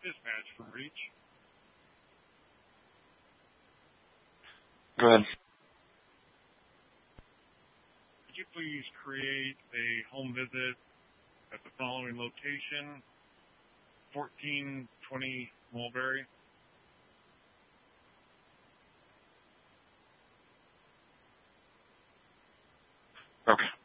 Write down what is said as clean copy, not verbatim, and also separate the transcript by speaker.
Speaker 1: Dispatch from Reach.
Speaker 2: Go ahead.
Speaker 1: Could you please create a home visit at the following location, 1420 Mulberry?
Speaker 2: Okay.